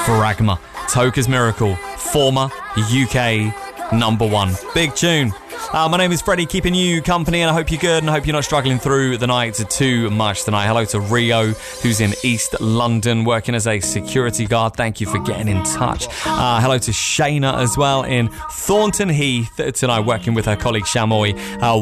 Fragma, Toka's Miracle, former UK number one. Big tune. My name is Freddie, keeping you company, and I hope you're good and I hope you're not struggling through the night too much tonight. Hello to Rio, who's in East London working as a security guard. Thank you for getting in touch. Hello to Shayna as well in Thornton Heath tonight, working with her colleague Shamoy.